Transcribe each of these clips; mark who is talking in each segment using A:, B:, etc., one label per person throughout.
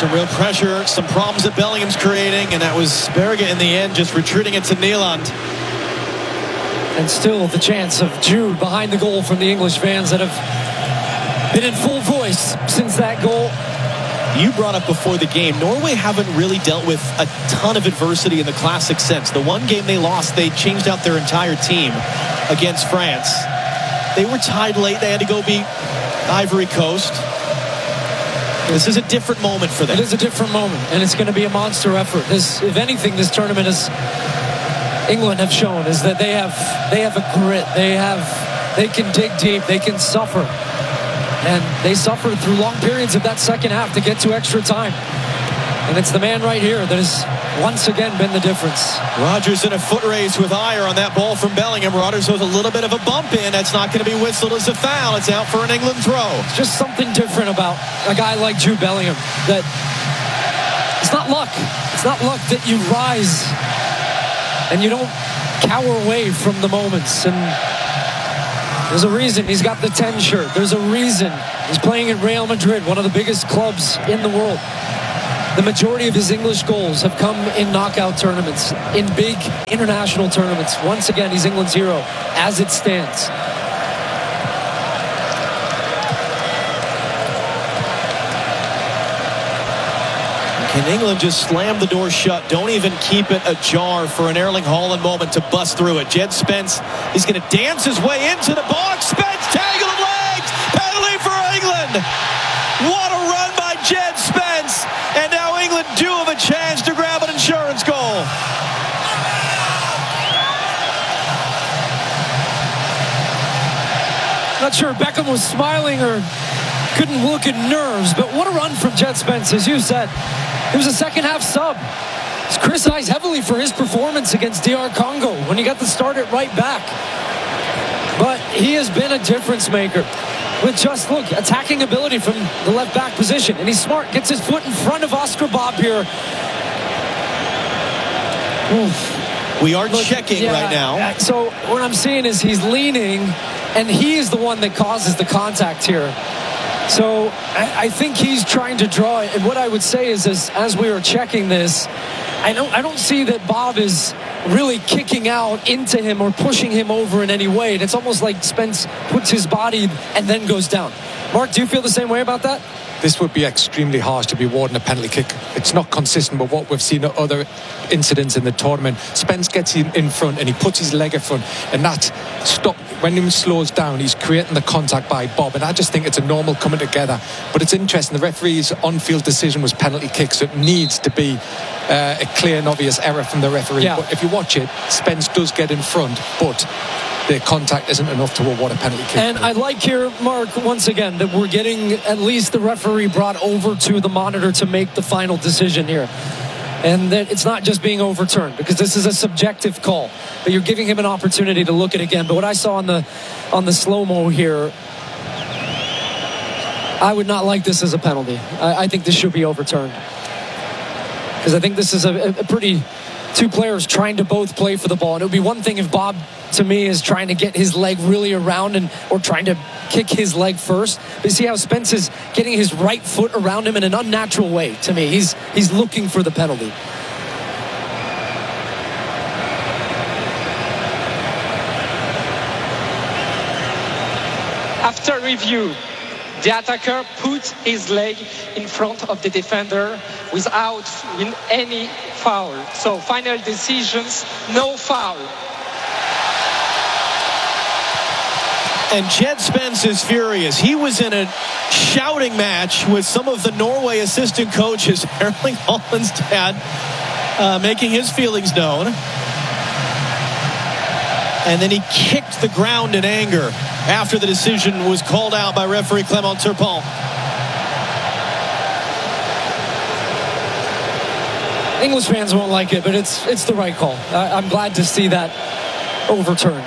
A: some real pressure, some problems that Bellingham's creating, and that was Berge in the end just retreating it to Nyland.
B: And still the chance of Jude behind the goal from the English fans that have been in full voice since that goal.
A: You brought up before the game, Norway haven't really dealt with a ton of adversity in the classic sense. The one game they lost, they changed out their entire team against France. They were tied late. They had to go beat Ivory Coast. This is a different moment for them.
B: It is a different moment, and it's going to be a monster effort. If anything, this tournament is England have shown is that they have a grit. They can dig deep. They can suffer. And they suffered through long periods of that second half to get to extra time. And it's the man right here that has once again been the difference.
A: Rodgers in a foot race with Ajer on that ball from Bellingham. Rodgers with a little bit of a bump in. That's not going to be whistled as a foul. It's out for an England throw.
B: Just something different about a guy like Jude Bellingham. That it's not luck. It's not luck that you rise and you don't cower away from the moments. And there's a reason he's got the 10 shirt. There's a reason he's playing at Real Madrid, one of the biggest clubs in the world. The majority of his English goals have come in knockout tournaments, in big international tournaments. Once again, he's England's hero as it stands.
A: Can England just slam the door shut? Don't even keep it ajar for an Erling Haaland moment to bust through it. Jed Spence, he's going to dance his way into the box. Spence, tangle of legs, penalty for England. What a run by Jed Spence. And now England do have a chance to grab an insurance goal.
B: Not sure Beckham was smiling or couldn't look at nerves, but what a run from Jed Spence, as you said. It was a second half sub. He's criticized heavily for his performance against DR Congo when he got the start at right back. But he has been a difference maker with just, look, attacking ability from the left back position. And he's smart, gets his foot in front of Oscar Bob here. Oof.
A: We are checking right now.
B: So what I'm seeing is he's leaning, and he is the one that causes the contact here. So I think he's trying to draw it. And what I would say is, as we were checking this, I don't see that Bob is really kicking out into him or pushing him over in any way. And it's almost like Spence puts his body and then goes down. Mark, do you feel the same way about that?
C: This would be extremely harsh to be awarding a penalty kick. It's not consistent with what we've seen at other incidents in the tournament. Spence gets in front and he puts his leg in front, and that stop when he slows down, he's creating the contact by Bob, and I just think it's a normal coming together. But it's interesting, the referee's on-field decision was penalty kick, so it needs to be a clear and obvious error from the referee.
B: Yeah.
C: But if you watch it, Spence does get in front, but the contact isn't enough to award a penalty kick.
B: And I like here, Mark, once again, that we're getting at least the referee brought over to the monitor to make the final decision here. And that it's not just being overturned, because this is a subjective call. But you're giving him an opportunity to look at it again. But what I saw on the slow-mo here, I would not like this as a penalty. I think this should be overturned. Because I think this is a pretty... two players trying to both play for the ball. And it would be one thing if Bob, to me, is trying to get his leg really around or trying to kick his leg first. But you see how Spence is getting his right foot around him in an unnatural way, to me. He's looking for the penalty.
D: After review, the attacker put his leg in front of the defender without any foul. So final decisions, no foul.
A: And Jed Spence is furious. He was in a shouting match with some of the Norway assistant coaches, Erling Haaland's dad, making his feelings known. And then he kicked the ground in anger after the decision was called out by referee Clement Turpin.
B: English fans won't like it, but it's the right call. I'm glad to see that overturned.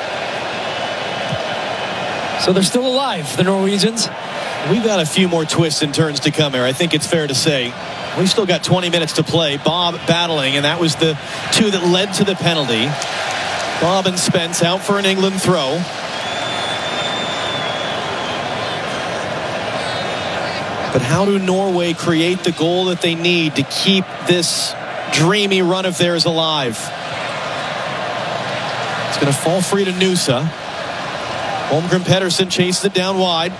B: So they're still alive, the Norwegians.
A: We've got a few more twists and turns to come here. I think it's fair to say we've still got 20 minutes to play. Bob battling, and that was the two that led to the penalty. Bob and Spence out for an England throw. But how do Norway create the goal that they need to keep this dreamy run of theirs alive? It's going to fall free to Nusa. Holmgren Pedersen chases it down wide.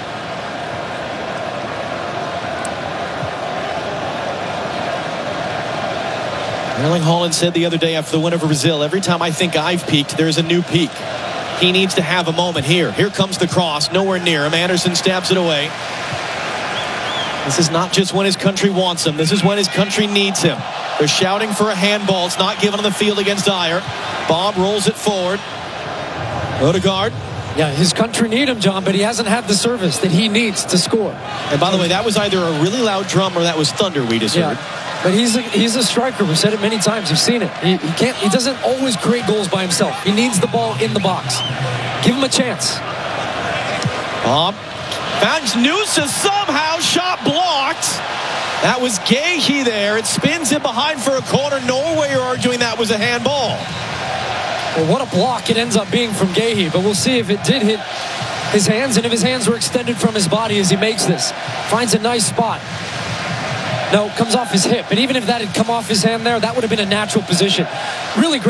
A: Erling Haaland said the other day after the win over Brazil, every time I think I've peaked, there's a new peak. He needs to have a moment here. Here comes the cross, nowhere near him. Anderson stabs it away. This is not just when his country wants him. This is when his country needs him. They're shouting for a handball. It's not given on the field against Ayer. Bob rolls it forward. Odegaard.
B: Yeah, his country need him, John, but he hasn't had the service that he needs to score.
A: And by the way, that was either a really loud drum or that was thunder we just heard.
B: But he's a striker. We've said it many times. You've seen it. He doesn't always create goals by himself. He needs the ball in the box. Give him a chance.
A: Bob finds Nusa, somehow shot blocked. That was Gehi there. It spins in behind for a corner. Norway are arguing that was a handball.
B: Well, what a block it ends up being from Gehi. But we'll see if it did hit his hands and if his hands were extended from his body as he makes this. Finds a nice spot. No, comes off his hip. And even if that had come off his hand there, that would have been a natural position. Really great.